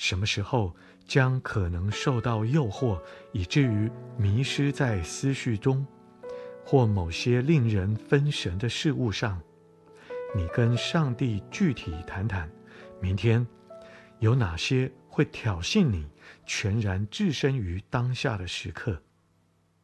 什么时候将可能受到诱惑，以至于迷失在思绪中，或某些令人分神的事物上。你跟上帝具体谈谈，明天有哪些会挑衅你全然置身于当下的时刻。